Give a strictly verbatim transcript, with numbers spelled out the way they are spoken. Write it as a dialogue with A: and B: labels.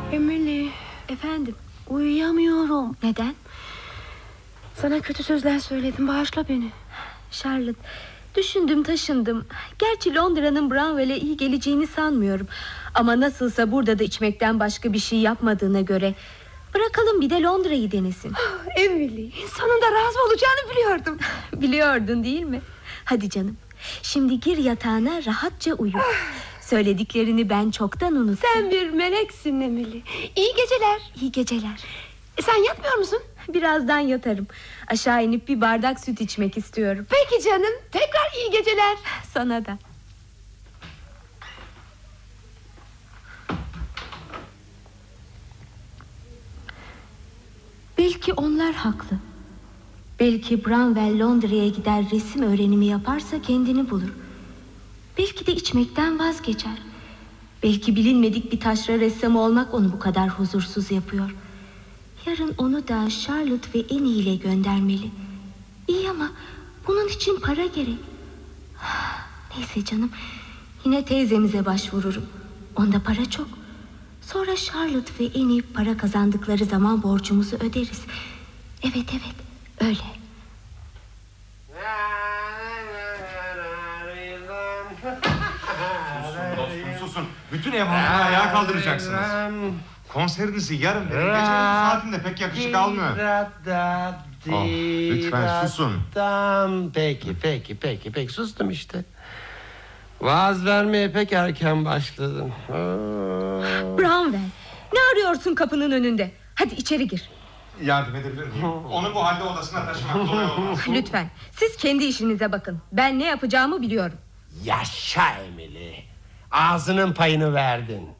A: Emily.
B: Efendim?
A: Uyuyamıyorum.
B: Neden?
A: Sana kötü sözler söyledim, bağışla beni.
B: Charlotte, düşündüm taşındım. Gerçi Londra'nın Branwell'e iyi geleceğini sanmıyorum. Ama nasılsa burada da içmekten başka bir şey yapmadığına göre bırakalım, bir de Londra'yı denesin.
A: Emily, sonunda razı olacağını biliyordum.
B: Biliyordun değil mi? Hadi canım, şimdi gir yatağına, rahatça uyu. Söylediklerini ben çoktan unuttum.
A: Sen bir meleksin Emily. İyi geceler.
B: İyi geceler.
A: E, sen yatmıyor musun?
B: Birazdan yatarım. Aşağı inip bir bardak süt içmek istiyorum.
A: Peki canım, tekrar iyi geceler.
B: Sana da. Belki onlar haklı. Belki Branwell Londra'ya gider, resim öğrenimi yaparsa kendini bulur. Belki de içmekten vazgeçer. Belki bilinmedik bir taşra ressamı olmak onu bu kadar huzursuz yapıyor. Yarın onu da Charlotte ve Annie ile göndermeli. İyi ama bunun için para gerek. Neyse canım, yine teyzemize başvururum. Onda para çok. Sonra Charlotte ve Annie para kazandıkları zaman borcumuzu öderiz. Evet evet, öyle.
C: Susun dostum, susun. Bütün ev halkını ayağa kaldıracaksınız. Konserinizi yarın verin. Gecenin saatinde pek yakışık almıyor. Oh, lütfen susun.
D: Peki peki peki peki sustum işte. Vaaz vermeye pek erken başladın.
B: Branwell, ne arıyorsun kapının önünde? Hadi içeri gir.
C: Yardım edebilir miyim? Onu bu halde odasına taşımak kolay olmaz.
B: Lütfen, siz kendi işinize bakın. Ben ne yapacağımı biliyorum.
D: Yaşa Emily. Ağzının payını verdin.